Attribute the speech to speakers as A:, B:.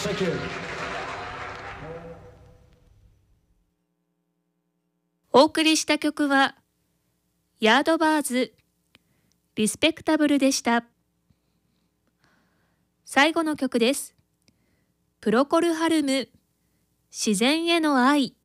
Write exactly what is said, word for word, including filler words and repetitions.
A: Thank you.
B: お送りした曲はヤードバーズリスペクタブルでした。最後の曲です。プロコル・ハルム自然への愛。